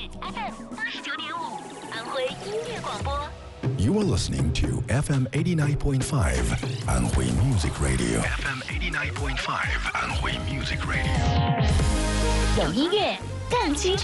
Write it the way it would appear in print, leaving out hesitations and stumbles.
FM 89.5，安徽音乐广播。 You are listening to FM 89.5 Anhui Music Radio. FM 89.5 Anhui Music Radio. 有音乐更清楚。